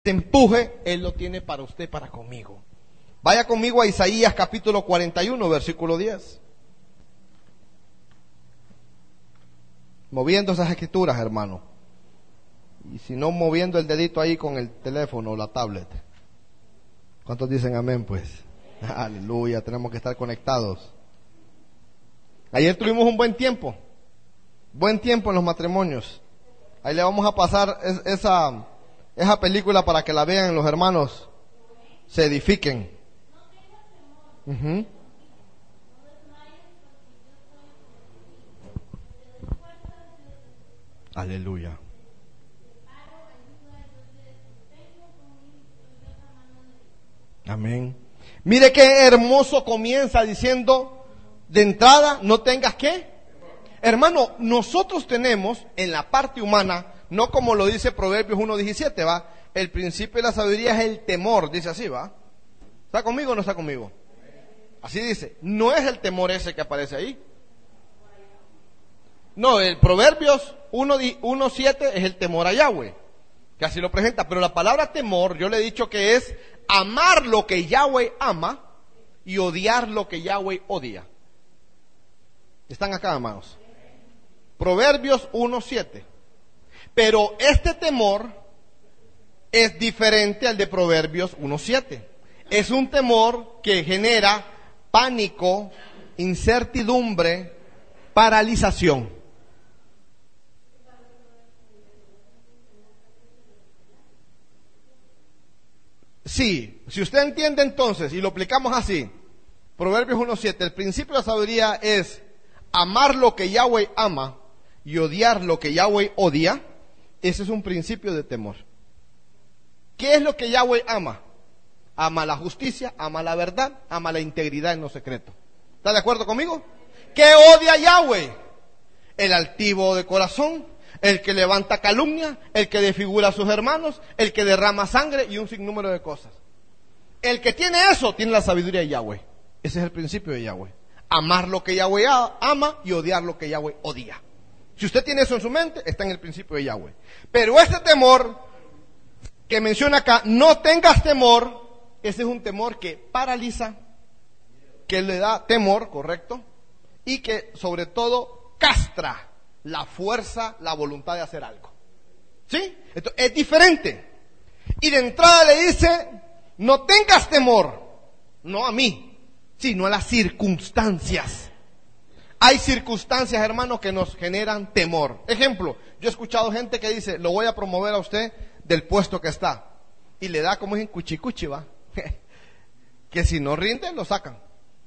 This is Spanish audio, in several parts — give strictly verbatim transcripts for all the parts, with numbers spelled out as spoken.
este empuje, Él lo tiene para usted, para conmigo. Vaya conmigo a Isaías capítulo cuarenta y uno, versículo diez. Moviendo esas escrituras, hermano. Y si no, moviendo el dedito ahí con el teléfono o la tablet. ¿Cuántos dicen amén, pues? Aleluya, tenemos que estar conectados. Ayer tuvimos un buen tiempo. Buen tiempo en los matrimonios. Ahí le vamos a pasar es, esa, esa película para que la vean los hermanos. Se edifiquen. Uh-huh. Aleluya. Amén. Mire qué hermoso comienza diciendo, de entrada, no tengas qué. Hermano, nosotros tenemos en la parte humana, no como lo dice Proverbios uno diecisiete, va, el principio de la sabiduría es el temor, dice así, va. ¿Está conmigo o no está conmigo? Así dice, no es el temor ese que aparece ahí. No, el Proverbios uno siete es el temor a Yahweh, que así lo presenta, pero la palabra temor, yo le he dicho que es amar lo que Yahweh ama y odiar lo que Yahweh odia. ¿Están acá, hermanos? Proverbios uno siete. Pero este temor es diferente al de Proverbios uno siete. Es un temor que genera pánico, incertidumbre, paralización. Sí, si usted entiende entonces y lo aplicamos así, Proverbios uno siete, el principio de la sabiduría es amar lo que Yahweh ama y odiar lo que Yahweh odia. Ese es un principio de temor. ¿Qué es lo que Yahweh ama? Ama la justicia, ama la verdad, ama la integridad en lo secreto. ¿Está de acuerdo conmigo? ¿Qué odia Yahweh? El altivo de corazón, el que levanta calumnia, el que desfigura a sus hermanos, el que derrama sangre y un sinnúmero de cosas. El que tiene eso, tiene la sabiduría de Yahweh. Ese es el principio de Yahweh. Amar lo que Yahweh ama y odiar lo que Yahweh odia. Si usted tiene eso en su mente, está en el principio de Yahweh. Pero este temor que menciona acá, no tengas temor, ese es un temor que paraliza, que le da temor, correcto, y que sobre todo castra la fuerza, la voluntad de hacer algo. ¿Sí? Esto es diferente. Y de entrada le dice, no tengas temor, no a mí, sino a las circunstancias. Hay circunstancias, hermanos, que nos generan temor. Ejemplo, yo he escuchado gente que dice, lo voy a promover a usted del puesto que está. Y le da como es en cuchicuchi, va. Que si no rinde, lo sacan.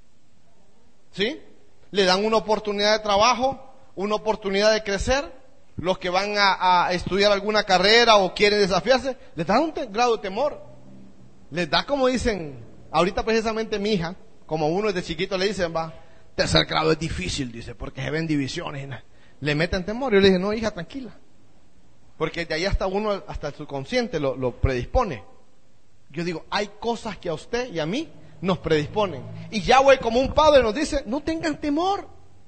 ¿Sí? Le dan una oportunidad de trabajo, una oportunidad de crecer. Los que van a, a estudiar alguna carrera o quieren desafiarse, les da un te- grado de temor. Les da, como dicen, ahorita precisamente mi hija, como uno desde chiquito le dicen, va, tercer grado es difícil, dice, porque se ven divisiones. ¿No? Le meten temor. Yo le dije, no, hija, tranquila. Porque de ahí hasta uno, hasta el subconsciente lo, lo predispone. Yo digo, hay cosas que a usted y a mí nos predisponen. Y Yahweh como un padre nos dice, no tengan temor.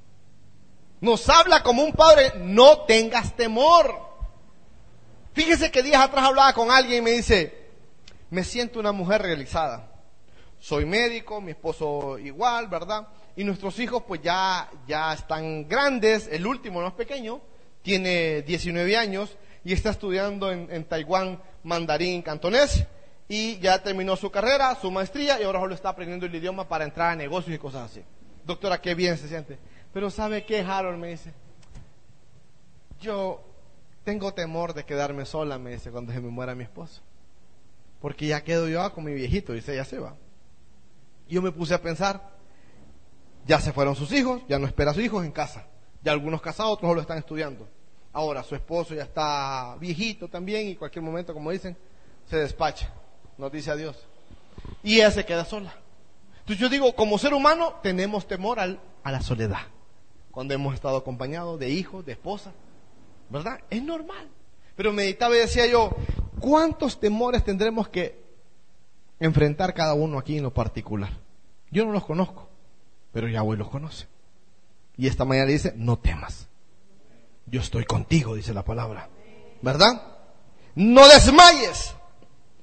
Nos habla como un padre, no tengas temor. Fíjese que días atrás hablaba con alguien y me dice, me siento una mujer realizada. Soy médico, mi esposo igual, ¿verdad? Y nuestros hijos pues ya, ya están grandes. El último, no es pequeño, tiene diecinueve años y está estudiando en, en Taiwán mandarín cantonés. Y ya terminó su carrera, su maestría, y ahora solo está aprendiendo el idioma para entrar a negocios y cosas así. Doctora, qué bien se siente. Pero ¿sabe qué, Harold? Me dice, yo tengo temor de quedarme sola, me dice, cuando se me muera mi esposo. Porque ya quedo yo con mi viejito, dice, ya se va. Y yo me puse a pensar, ya se fueron sus hijos, ya no espera a sus hijos en casa. Ya algunos casados, otros lo están estudiando. Ahora su esposo ya está viejito también y en cualquier momento, como dicen, se despacha. Nos dice adiós. Y ella se queda sola. Entonces yo digo, como ser humano tenemos temor al, a la soledad. Cuando hemos estado acompañados de hijos, de esposa, ¿verdad? Es normal. Pero meditaba y decía yo, ¿cuántos temores tendremos que enfrentar cada uno aquí en lo particular? Yo no los conozco, pero Yahweh los conoce. Y esta mañana le dice, no temas. Yo estoy contigo, dice la palabra. ¿Verdad? No desmayes.